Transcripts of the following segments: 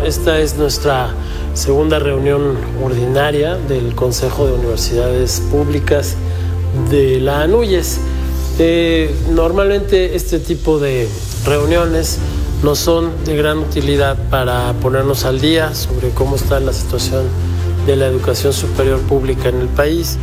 esta es nuestra segunda reunión ordinaria del Consejo de Universidades Públicas de la ANUYES. Normalmente este tipo de reuniones nos son de gran utilidad para ponernos al día sobre cómo está la situación de la educación superior pública en el país.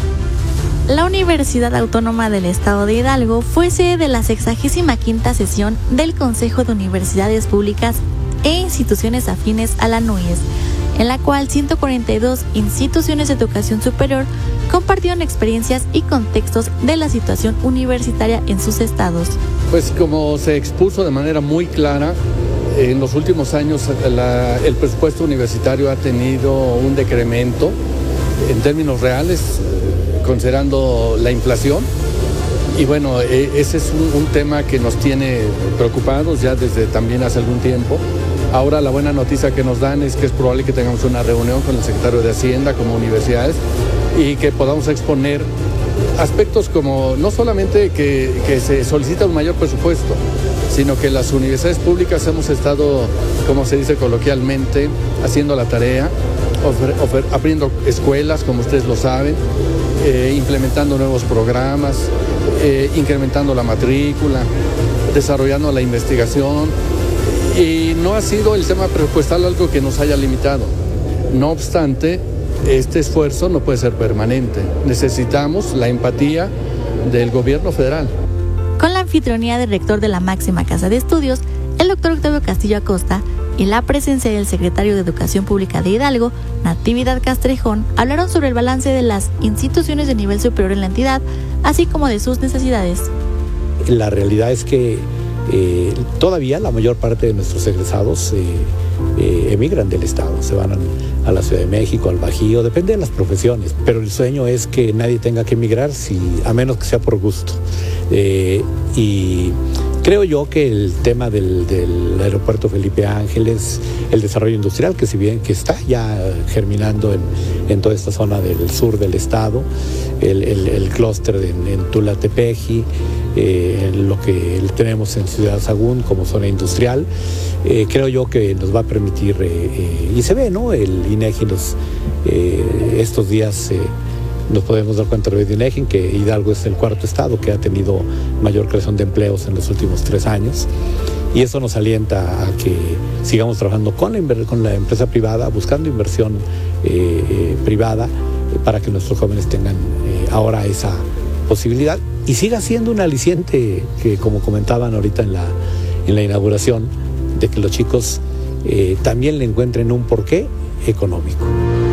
La Universidad Autónoma del Estado de Hidalgo fue sede de la 65ª sesión del Consejo de Universidades Públicas e Instituciones Afines a la ANUYES, en la cual 142 instituciones de educación superior compartieron experiencias y contextos de la situación universitaria en sus estados. Pues como se expuso de manera muy clara, en los últimos años el presupuesto universitario ha tenido un decremento en términos reales, considerando la inflación. Y bueno, ese es un tema que nos tiene preocupados ya desde también hace algún tiempo. Ahora la buena noticia que nos dan es que es probable que tengamos una reunión con el secretario de Hacienda como universidades y que podamos exponer aspectos como no solamente que se solicita un mayor presupuesto, sino que las universidades públicas hemos estado, como se dice coloquialmente, haciendo la tarea, abriendo escuelas, como ustedes lo saben, implementando nuevos programas, incrementando la matrícula, desarrollando la investigación. Y no ha sido el tema presupuestal algo que nos haya limitado. No obstante, este esfuerzo no puede ser permanente. Necesitamos la empatía del gobierno federal. Con la anfitrionía del rector de la máxima casa de estudios, el doctor Octavio Castillo Acosta, y la presencia del secretario de Educación Pública de Hidalgo, Natividad Castrejón, hablaron sobre el balance de las instituciones de nivel superior en la entidad, así como de sus necesidades. La realidad es que todavía la mayor parte de nuestros egresados emigran del estado, se van a la Ciudad de México, al Bajío, depende de las profesiones, pero el sueño es que nadie tenga que emigrar, a menos que sea por gusto. Y creo yo que el tema del aeropuerto Felipe Ángeles, el desarrollo industrial, que si bien que está ya germinando en toda esta zona del sur del estado, el clúster en Tula-Tepeji, lo que tenemos en Ciudad Sagún como zona industrial, creo yo que nos va a permitir, y se ve, ¿no? El INEGI estos días nos podemos dar cuenta de INEGI que Hidalgo es el cuarto estado que ha tenido mayor creación de empleos en los últimos 3 años, y eso nos alienta a que sigamos trabajando con la empresa privada, buscando inversión privada para que nuestros jóvenes tengan ahora esa posibilidad y siga siendo un aliciente que, como comentaban ahorita en la inauguración, de que los chicos también le encuentren un porqué económico.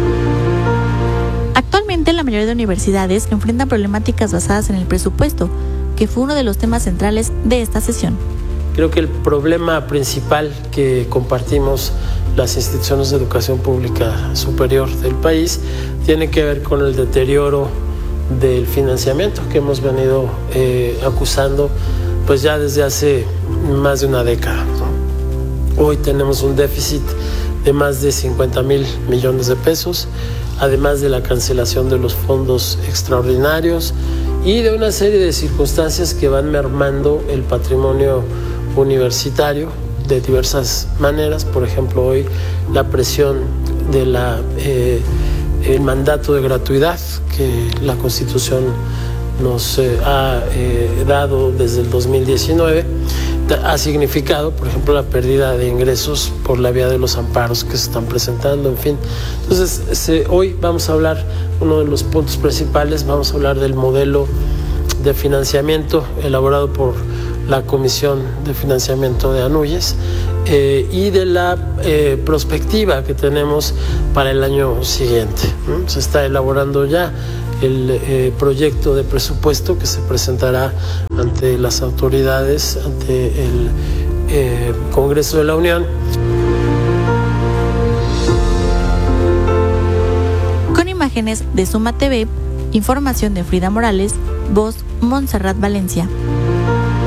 Actualmente la mayoría de universidades enfrentan problemáticas basadas en el presupuesto, que fue uno de los temas centrales de esta sesión. Creo que el problema principal que compartimos las instituciones de educación pública superior del país tiene que ver con el deterioro del financiamiento que hemos venido acusando pues ya desde hace más de una década, ¿no? Hoy tenemos un déficit de más de 50,000 millones de pesos, además de la cancelación de los fondos extraordinarios y de una serie de circunstancias que van mermando el patrimonio universitario de diversas maneras. Por ejemplo, hoy la presión de el mandato de gratuidad que la Constitución nos ha dado desde el 2019 ha significado, por ejemplo, la pérdida de ingresos por la vía de los amparos que se están presentando, en fin. Entonces, hoy vamos a hablar, uno de los puntos principales, vamos a hablar del modelo de financiamiento elaborado por la Comisión de Financiamiento de ANUYES y de la perspectiva que tenemos para el año siguiente, ¿no? Se está elaborando ya el proyecto de presupuesto que se presentará ante las autoridades, ante el Congreso de la Unión. Con imágenes de Suma TV, información de Frida Morales, voz Montserrat Valencia.